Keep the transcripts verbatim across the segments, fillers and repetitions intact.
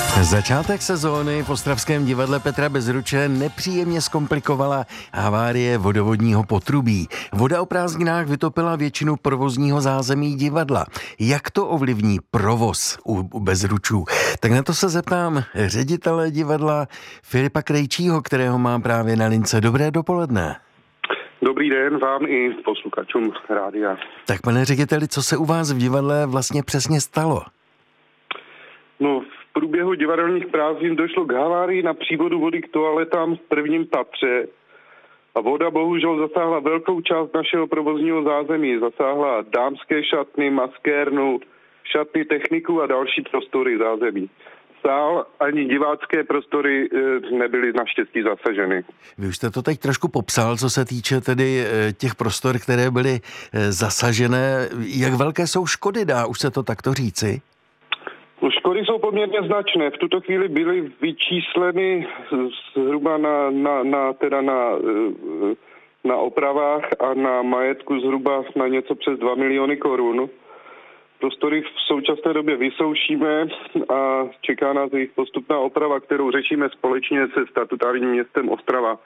Začátek sezóny v ostravském divadle Petra Bezruče nepříjemně zkomplikovala havárie vodovodního potrubí. Voda o prázdninách vytopila většinu provozního zázemí divadla. Jak to ovlivní provoz u Bezručů? Tak na to se zeptám ředitele divadla Filipa Krejčího, kterého mám právě na lince. Dobré dopoledne. Dobrý den vám i posluchačům rádia. Tak pane řediteli, co se u vás v divadle vlastně přesně stalo? No, v průběhu divadelních prázdnin došlo k havárii na přívodu vody k toaletám v prvním patře a voda bohužel zasáhla velkou část našeho provozního zázemí. Zasáhla dámské šatny, maskérnu, šatny techniků a další prostory zázemí. Sál ani divácké prostory nebyly naštěstí zasaženy. Vy už jste to teď trošku popsal, co se týče tedy těch prostor, které byly zasažené. Jak velké jsou škody, dá už se to takto říci? No, škody jsou poměrně značné. V tuto chvíli byly vyčísleny zhruba na, na, na, teda na, na opravách a na majetku zhruba na něco přes dva miliony korun. Prostory v současné době vysoušíme a čeká nás jejich postupná oprava, kterou řešíme společně se statutárním městem Ostrava.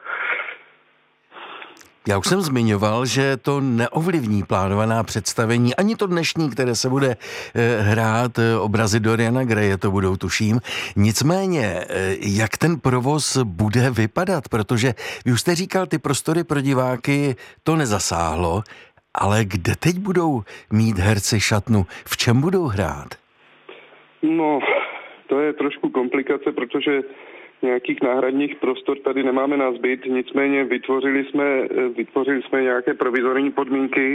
Já už jsem zmiňoval, že to neovlivní plánovaná představení, ani to dnešní, které se bude hrát, obrazy Doriana Graye, to budou tuším. Nicméně, jak ten provoz bude vypadat, protože vy už jste říkal, ty prostory pro diváky to nezasáhlo, ale kde teď budou mít herci šatnu? V čem budou hrát? No, to je trošku komplikace, protože nějakých náhradních prostor tady nemáme na zbyt, nicméně vytvořili jsme, vytvořili jsme nějaké provizorní podmínky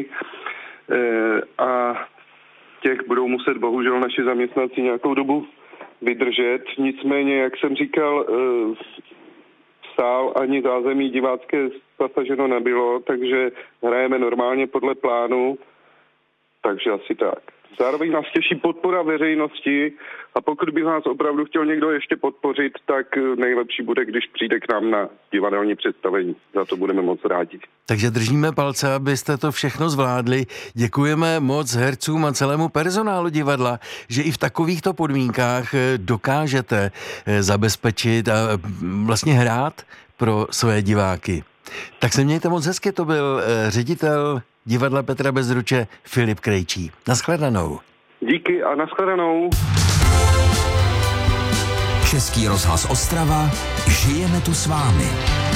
a těch budou muset bohužel naši zaměstnanci nějakou dobu vydržet. Nicméně, jak jsem říkal, sál ani zázemí divácké zasaženo nebylo, takže hrajeme normálně podle plánu, takže asi tak. Zároveň nás těší podpora veřejnosti a pokud by nás opravdu chtěl někdo ještě podpořit, tak nejlepší bude, když přijde k nám na divadelní představení. Za to budeme moc rádi. Takže držíme palce, abyste to všechno zvládli. Děkujeme moc hercům a celému personálu divadla, že i v takovýchto podmínkách dokážete zabezpečit a vlastně hrát pro své diváky. Tak se mějte moc hezky, to byl ředitel divadla Petra Bezruče Filip Krejčí. Naschledanou. Díky a naschledanou. Český rozhlas Ostrava, žijeme tu s vámi.